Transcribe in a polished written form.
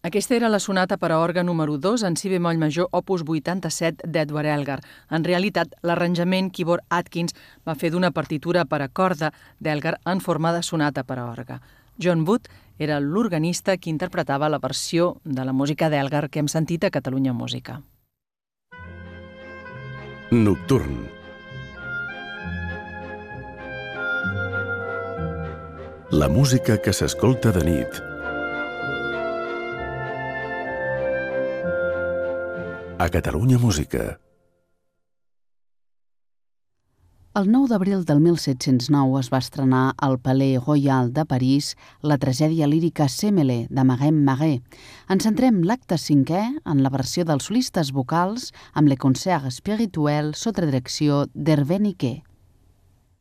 Aquesta era la sonata per a orgue número 2 en si bemoll major opus 87 d'Edward Elgar. En realitat, l'arranjament Keyboard Atkins va fer d'una partitura per a corda d'Elgar en forma de sonata per a orgue. John Wood era l'organista que interpretava la versió de la música d'Elgar que hem sentit a Catalunya Música. Nocturn. La música que s'escolta de nit. A Catalunya Música. El 9 d'abril del 1709 es va estrenar al Palais Royal de París la tragèdia lírica Semele, de Marin Marais. Ens centrem l'acte 5è en la versió dels solistes vocals amb Le Concert Spirituel sota direcció d'Hervé Niquet.